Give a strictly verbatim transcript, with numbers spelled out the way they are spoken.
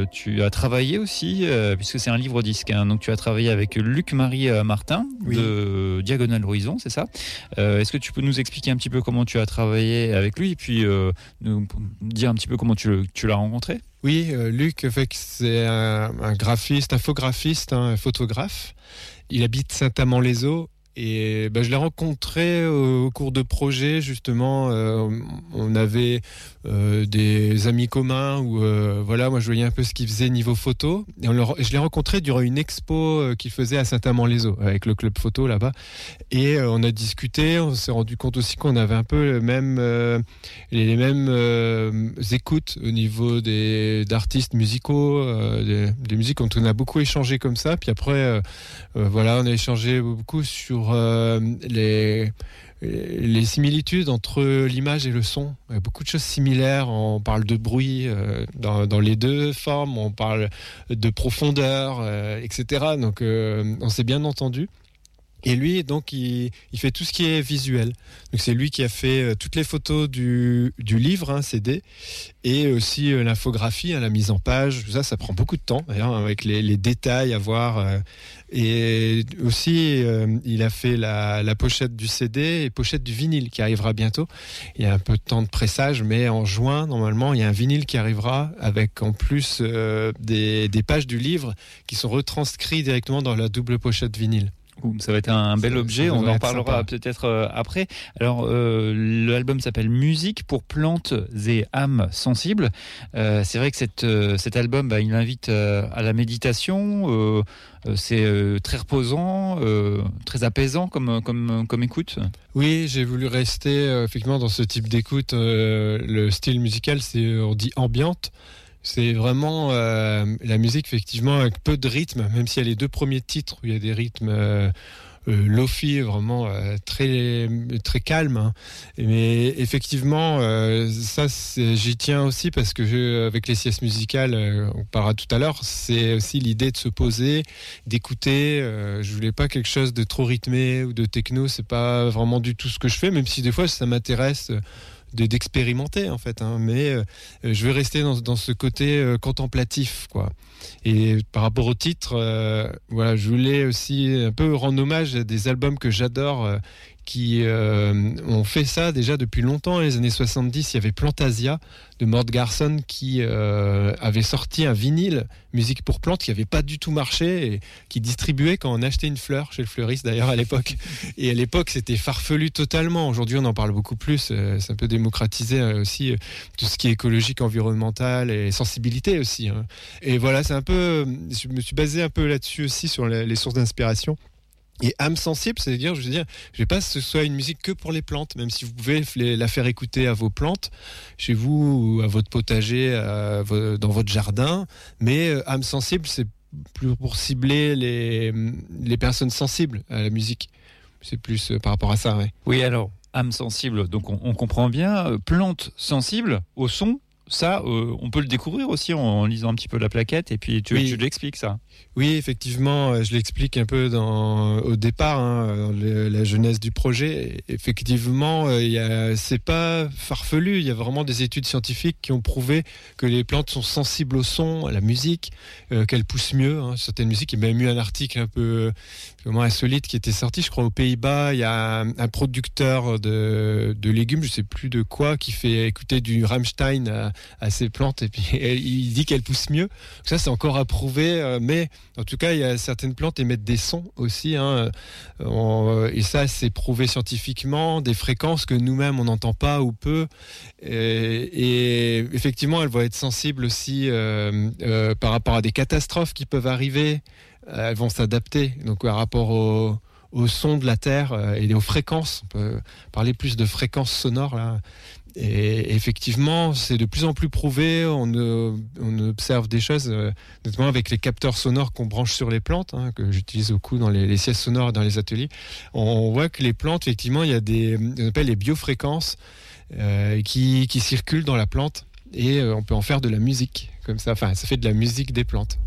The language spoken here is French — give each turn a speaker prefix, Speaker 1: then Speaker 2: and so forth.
Speaker 1: tu as travaillé aussi, euh, puisque c'est un livre-disque, hein, donc tu as travaillé avec Luc-Marie Martin
Speaker 2: oui.
Speaker 1: de Diagonale Horizon, c'est ça. euh, Est-ce que tu peux nous expliquer un petit peu comment tu as travaillé avec lui et puis euh, nous dire un petit peu comment tu, tu l'as rencontré?
Speaker 2: Oui, euh, Luc, fait, c'est un, un graphiste, infographiste, hein, un photographe. Il habite Saint-Amand-les-Eaux. Et ben, je l'ai rencontré au, au cours de projets, justement. Euh, on avait euh, des amis communs où euh, voilà, moi je voyais un peu ce qu'il faisait niveau photo. Et on le, je l'ai rencontré durant une expo euh, qu'il faisait à Saint-Amand-les-Eaux avec le club photo là-bas. Et euh, on a discuté. On s'est rendu compte aussi qu'on avait un peu le même, euh, les mêmes euh, écoutes au niveau des d'artistes musicaux, euh, des, des musiques dont on a beaucoup échangé comme ça. Puis après, euh, euh, voilà, on a échangé beaucoup sur Euh, les, les similitudes entre l'image et le son. Il y a beaucoup de choses similaires. On parle de bruit euh, dans, dans les deux formes, on parle de profondeur, euh, et cetera. Donc euh, on s'est bien entendu. Et lui, donc, il, il fait tout ce qui est visuel. Donc, c'est lui qui a fait euh, toutes les photos du, du livre, hein, C D, et aussi euh, l'infographie, hein, la mise en page. Tout ça, ça prend beaucoup de temps, d'ailleurs, avec les, les détails à voir. Euh, et aussi, euh, il a fait la, la pochette du C D et pochette du vinyle qui arrivera bientôt. Il y a un peu de temps de pressage, mais en juin, normalement, il y a un vinyle qui arrivera avec en plus euh, des, des pages du livre qui sont retranscrites directement dans la double pochette vinyle.
Speaker 1: Ça va être un bel
Speaker 2: ça,
Speaker 1: objet,
Speaker 2: ça
Speaker 1: on en
Speaker 2: être
Speaker 1: parlera
Speaker 2: sympa.
Speaker 1: peut-être euh, après. Alors, euh, l'album s'appelle Musique pour plantes et âmes sensibles. Euh, c'est vrai que cette, euh, cet album, bah, il invite euh, à la méditation. Euh, euh, c'est euh, très reposant, euh, très apaisant comme, comme, comme écoute.
Speaker 2: Oui, j'ai voulu rester euh, effectivement dans ce type d'écoute. Euh, le style musical, c'est, on dit ambiante. C'est vraiment euh, la musique, effectivement, avec peu de rythme, même s'il y a les deux premiers titres où il y a des rythmes euh, euh, lofi, vraiment euh, très, très calmes. Hein. Mais effectivement, euh, ça, c'est, j'y tiens aussi parce que je, avec les siestes musicales, euh, on parlera tout à l'heure, c'est aussi l'idée de se poser, d'écouter. Euh, je voulais pas quelque chose de trop rythmé ou de techno, c'est pas vraiment du tout ce que je fais, même si des fois ça m'intéresse. De, d'expérimenter en fait, hein, mais euh, je vais rester dans, dans ce côté euh, contemplatif, quoi. Et par rapport au titre, euh, voilà, je voulais aussi un peu rendre hommage à des albums que j'adore, euh, qui euh, ont fait ça déjà depuis longtemps. Dans les années soixante-dix, il y avait Plantasia de Mort Garson qui euh, avait sorti un vinyle musique pour plantes qui n'avait pas du tout marché et qui distribuait quand on achetait une fleur chez le fleuriste d'ailleurs à l'époque. Et à l'époque, c'était farfelu totalement. Aujourd'hui, on en parle beaucoup plus. C'est un peu démocratisé aussi, tout ce qui est écologique, environnemental et sensibilité aussi. Et voilà, c'est un peu. Je me suis basé un peu là-dessus aussi sur les sources d'inspiration. Et âme sensible, c'est-à-dire, je veux dire, je veux pas que ce soit une musique que pour les plantes, même si vous pouvez la faire écouter à vos plantes, chez vous, ou à votre potager, à vos, dans votre jardin. Mais euh, âme sensible, c'est plus pour cibler les, les personnes sensibles à la musique. C'est plus euh, par rapport à ça, ouais.
Speaker 1: Oui, alors, âme sensible, donc on, on comprend bien. Euh, plante sensible au son. Ça, euh, on peut le découvrir aussi en, en lisant un petit peu la plaquette et puis tu,
Speaker 2: oui.
Speaker 1: tu l'expliques ça.
Speaker 2: Oui, effectivement, je l'explique un peu dans, au départ, hein, le, la jeunesse du projet. Effectivement, il y a, c'est pas farfelu, il y a vraiment des études scientifiques qui ont prouvé que les plantes sont sensibles au son, à la musique, euh, qu'elles poussent mieux. Hein, certaines musiques, il y a même eu un article un peu vraiment insolite qui était sorti, je crois, aux Pays-Bas. Il y a un, un producteur de, de légumes, je sais plus de quoi, qui fait écouter du Rammstein à, à ses plantes et puis il dit qu'elles poussent mieux. Donc ça, c'est encore à prouver, euh, mais en tout cas, il y a certaines plantes émettent des sons aussi, hein, on, et ça, c'est prouvé scientifiquement, des fréquences que nous-mêmes on n'entend pas ou peu, et, et effectivement, elles vont être sensibles aussi euh, euh, par rapport à des catastrophes qui peuvent arriver. Elles vont s'adapter. Donc, par rapport au, au son de la Terre et aux fréquences, on peut parler plus de fréquences sonores là. Et effectivement, c'est de plus en plus prouvé. On, euh, on observe des choses, euh, notamment avec les capteurs sonores qu'on branche sur les plantes, hein, que j'utilise beaucoup dans les, les sièges sonores dans les ateliers. On voit que les plantes, effectivement, il y a des, on appelle les biofréquences euh, qui, qui circulent dans la plante et euh, on peut en faire de la musique comme ça. Enfin, ça fait de la musique des plantes.